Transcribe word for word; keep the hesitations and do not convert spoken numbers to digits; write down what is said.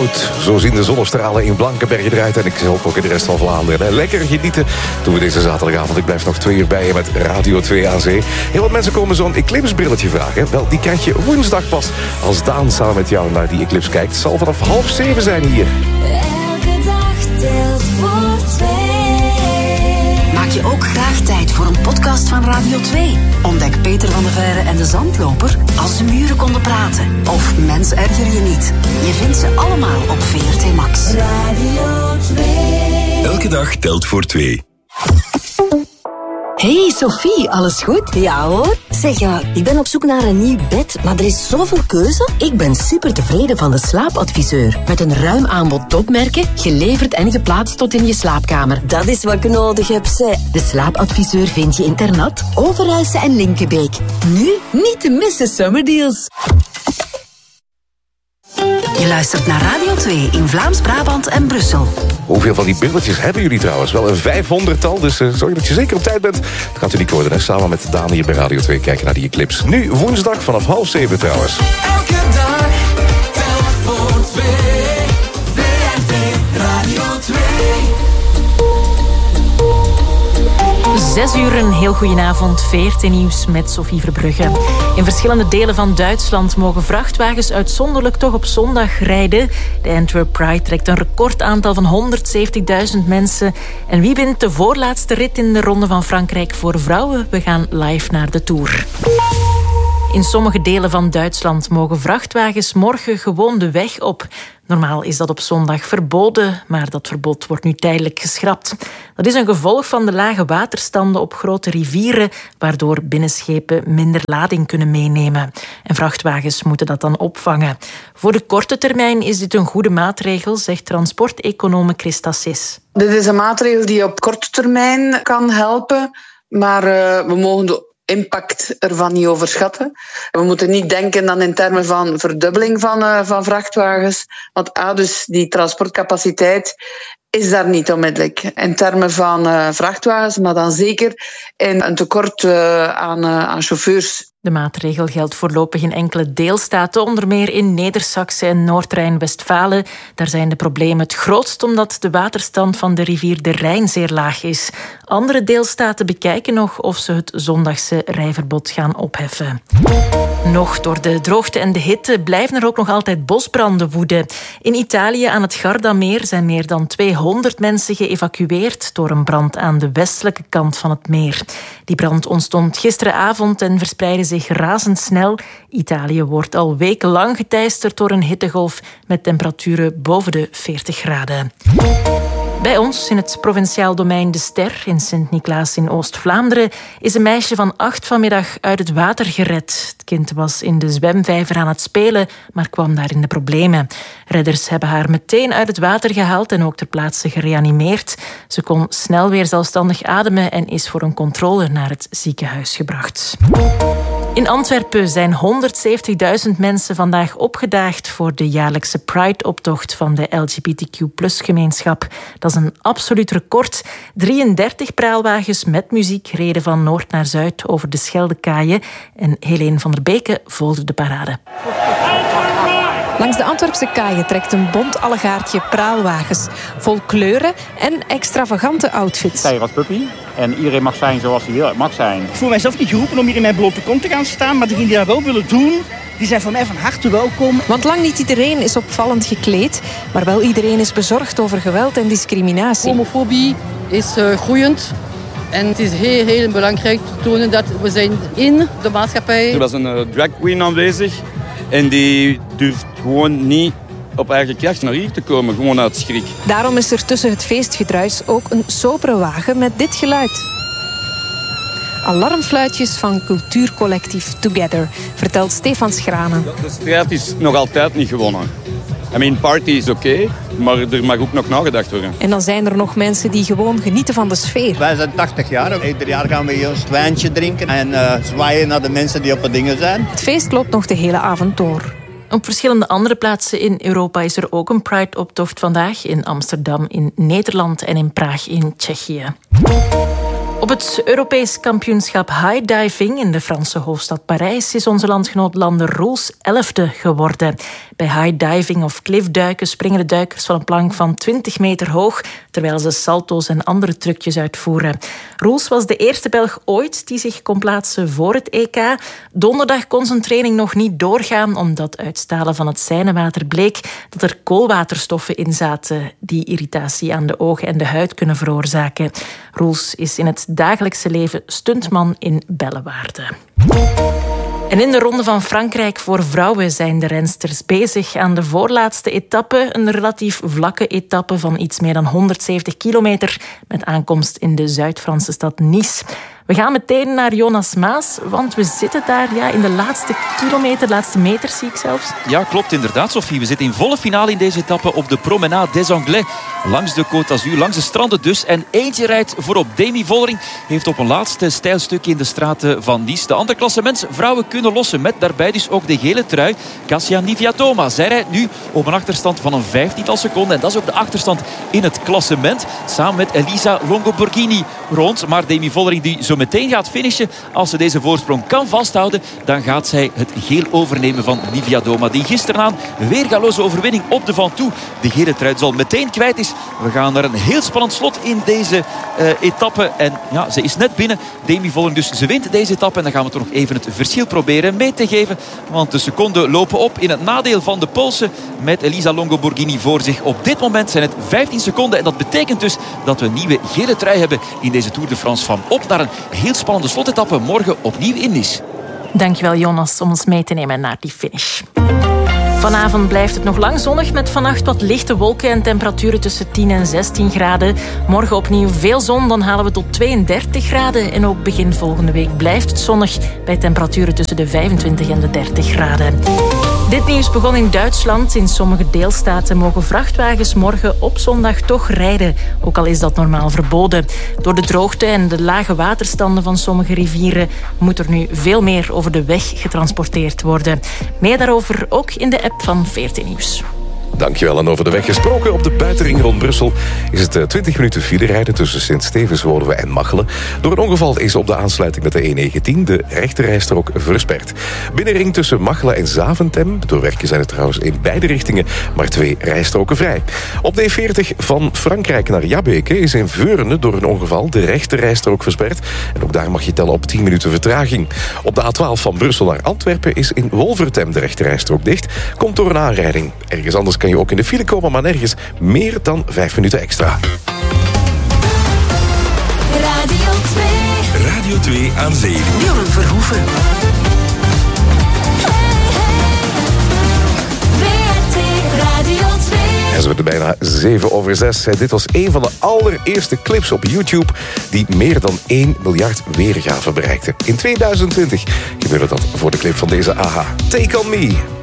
Out. Zo zien de zonnestralen in Blankenberge eruit. En ik hoop ook in de rest van Vlaanderen. Lekker genieten doen we deze zaterdagavond. Ik blijf nog twee uur bij je met Radio twee aan zee. Heel wat mensen komen zo'n eclipsebrilletje vragen. Wel, die krijg je woensdag pas. Als Daan samen met jou naar die eclipse kijkt. Het zal vanaf half zeven zijn hier. Elke dag telt voor twee. Maak je ook graag tijd voor een podcast van Radio twee? Ontdek Peter van der Veire en de Zandloper Als de muren konden praten. Of Mens erger je niet. Je vindt ze allemaal op V R T Max. Radio twee. Elke dag telt voor twee. Hey Sophie, alles goed? Ja hoor. Zeg ja, ik ben op zoek naar een nieuw bed, maar er is zoveel keuze. Ik ben super tevreden van de Slaapadviseur. Met een ruim aanbod topmerken, geleverd en geplaatst tot in je slaapkamer. Dat is wat ik nodig heb, zeg. De Slaapadviseur vind je in Ternat, Overijse en Linkenbeek. Nu niet te missen summerdeals. Je luistert naar Radio twee in Vlaams-Brabant en Brussel. Hoeveel van die brilletjes hebben jullie trouwens? Wel een vijfhonderdtal, dus uh, zorg dat je zeker op tijd bent. Dat gaat u niet worden, hè? Samen met Daan hier bij Radio twee kijken naar die eclipse. Nu, woensdag vanaf half zeven trouwens. Elke dag telt voor twee. V R T Radio twee. Zes uur, een heel goedenavond. V R T Nieuws met Sophie Verbrugge. In verschillende delen van Duitsland mogen vrachtwagens uitzonderlijk toch op zondag rijden. De Antwerp Pride trekt een recordaantal van honderdzeventigduizend mensen. En wie wint de voorlaatste rit in de Ronde van Frankrijk voor vrouwen? We gaan live naar de Tour. In sommige delen van Duitsland mogen vrachtwagens morgen gewoon de weg op. Normaal is dat op zondag verboden, maar dat verbod wordt nu tijdelijk geschrapt. Dat is een gevolg van de lage waterstanden op grote rivieren, waardoor binnenschepen minder lading kunnen meenemen. En vrachtwagens moeten dat dan opvangen. Voor de korte termijn is dit een goede maatregel, zegt transporteconome Christa Sis. Dit is een maatregel die op korte termijn kan helpen, maar uh, we mogen de impact ervan niet overschatten. We moeten niet denken dan in termen van verdubbeling van, uh, van vrachtwagens, want A, dus die transportcapaciteit is daar niet onmiddellijk. In termen van uh, vrachtwagens, maar dan zeker in een tekort uh, aan, uh, aan chauffeurs. De maatregel geldt voorlopig in enkele deelstaten, onder meer in Neder-Saxe en Noord-Rijn-Westfalen. Daar zijn de problemen het grootst omdat de waterstand van de rivier de Rijn zeer laag is. Andere deelstaten bekijken nog of ze het zondagse rijverbod gaan opheffen. Nog door de droogte en de hitte blijven er ook nog altijd bosbranden woeden. In Italië aan het Gardameer zijn meer dan tweehonderd mensen geëvacueerd door een brand aan de westelijke kant van het meer. Die brand ontstond gisteravond en verspreidde zich razendsnel. Italië wordt al wekenlang geteisterd door een hittegolf met temperaturen boven de veertig graden. Bij ons in het provinciaal domein De Ster in Sint-Niklaas in Oost-Vlaanderen is een meisje van acht vanmiddag uit het water gered. Het kind was in de zwemvijver aan het spelen, maar kwam daar in de problemen. Redders hebben haar meteen uit het water gehaald en ook ter plaatse gereanimeerd. Ze kon snel weer zelfstandig ademen en is voor een controle naar het ziekenhuis gebracht. In Antwerpen zijn honderdzeventigduizend mensen vandaag opgedaagd voor de jaarlijkse Pride-optocht van de L G B T Q plus gemeenschap. Dat is een absoluut record. drieëndertig praalwagens met muziek reden van noord naar zuid over de Scheldekaaien. En Helene van der Beke volgde de parade. Langs de Antwerpse kaaien trekt een bont allegaartje praalwagens. Vol kleuren en extravagante outfits. Sta je als puppy en iedereen mag zijn zoals hij wil. Het mag zijn. Ik voel mijzelf niet geroepen om hier in mijn blote kont te gaan staan, maar degenen die dat wel willen doen, die zijn van mij van harte welkom. Want lang niet iedereen is opvallend gekleed, maar wel iedereen is bezorgd over geweld en discriminatie. Homofobie is uh, groeiend. En het is heel, heel belangrijk te tonen dat we zijn in de maatschappij. Er was een uh, drag queen aanwezig en die durft gewoon niet op eigen kracht naar hier te komen, gewoon uit schrik. Daarom is er tussen het feestgedruis ook een sobere wagen met dit geluid. Alarmfluitjes van cultuurcollectief Together, vertelt Stefan Schranen. De strijd is nog altijd niet gewonnen. I mean, party is oké, okay, maar er mag ook nog nagedacht worden. En dan zijn er nog mensen die gewoon genieten van de sfeer. Wij zijn tachtig jaar. Ieder jaar gaan we hier ons wijntje drinken en uh, zwaaien naar de mensen die op het dingen zijn. Het feest loopt nog de hele avond door. Op verschillende andere plaatsen in Europa is er ook een Pride-optocht vandaag. In Amsterdam, in Nederland en in Praag in Tsjechië. Op het Europees kampioenschap high diving in de Franse hoofdstad Parijs is onze landgenoot Lande Roels elfde geworden. Bij high diving of cliffduiken springen de duikers van een plank van twintig meter hoog, terwijl ze salto's en andere trucjes uitvoeren. Roels was de eerste Belg ooit die zich kon plaatsen voor het E K. Donderdag kon zijn training nog niet doorgaan, omdat uit stalen van het Seinewater bleek dat er koolwaterstoffen in zaten die irritatie aan de ogen en de huid kunnen veroorzaken. Roels is in het dagelijkse leven stuntman in Bellewaarde. En in de Ronde van Frankrijk voor vrouwen zijn de rensters bezig aan de voorlaatste etappe. Een relatief vlakke etappe van iets meer dan honderdzeventig kilometer met aankomst in de Zuid-Franse stad Nice. We gaan meteen naar Jonas Maas, want we zitten daar ja, in de laatste kilometer, de laatste meters zie ik zelfs. Ja, klopt inderdaad, Sophie. We zitten in volle finale in deze etappe op de Promenade des Anglais. Langs de Côte d'Azur, langs de stranden dus. En eentje rijdt voorop. Demi Vollering heeft op een laatste steil stukje in de straten van Nice de andere klassementsvrouwen kunnen lossen. Met daarbij dus ook de gele trui, Kasia Niviatoma. Zij rijdt nu op een achterstand van een vijftiental seconden. En dat is ook de achterstand in het klassement. Samen met Elisa Longoborghini rond. Maar Demi Vollering die zo meteen gaat finishen. Als ze deze voorsprong kan vasthouden, dan gaat zij het geel overnemen van Niviatoma. Die gisteravond weer galoze overwinning op de Ventoux de gele trui zal meteen kwijt is. We gaan naar een heel spannend slot in deze uh, etappe. En ja, ze is net binnen. Demi Vollering dus, ze wint deze etappe. En dan gaan we toch nog even het verschil proberen mee te geven. Want de seconden lopen op in het nadeel van de Poolse. Met Elisa Longoborghini voor zich. Op dit moment zijn het vijftien seconden. En dat betekent dus dat we een nieuwe gele trui hebben in deze Tour de France. Van op naar een heel spannende slotetappe. Morgen opnieuw in Nice. Dankjewel Jonas om ons mee te nemen naar die finish. Vanavond blijft het nog lang zonnig met vannacht wat lichte wolken en temperaturen tussen tien en zestien graden. Morgen opnieuw veel zon, dan halen we tot tweeëndertig graden. En ook begin volgende week blijft het zonnig bij temperaturen tussen de vijfentwintig en de dertig graden. Dit nieuws begon in Duitsland. In sommige deelstaten mogen vrachtwagens morgen op zondag toch rijden. Ook al is dat normaal verboden. Door de droogte en de lage waterstanden van sommige rivieren moet er nu veel meer over de weg getransporteerd worden. Meer daarover ook in de app van veertien Nieuws. Dankjewel. En over de weg gesproken. Op de buitenring rond Brussel is het twintig minuten file rijden tussen Sint-Stevenswoluwe en Machelen. Door een ongeval is op de aansluiting met de E negentien de rechterrijstrook versperd. Binnenring tussen Machelen en Zaventem. Door werken zijn het trouwens in beide richtingen maar twee rijstroken vrij. Op de E veertig van Frankrijk naar Jabbeke is in Veurne door een ongeval de rechterrijstrook versperd. En ook daar mag je tellen op tien minuten vertraging. Op de A twaalf van Brussel naar Antwerpen is in Wolvertem de rechterrijstrook dicht. Komt door een aanrijding. Ergens anders kan je ook in de file komen, maar nergens meer dan vijf minuten extra. Radio twee. Radio twee aan zee. Björn Verhoeven. En ze werden bijna zeven over zes. Dit was een van de allereerste clips op YouTube die meer dan één miljard weergaven bereikte. In tweeduizend twintig gebeurde dat voor de clip van deze A H. Take On Me.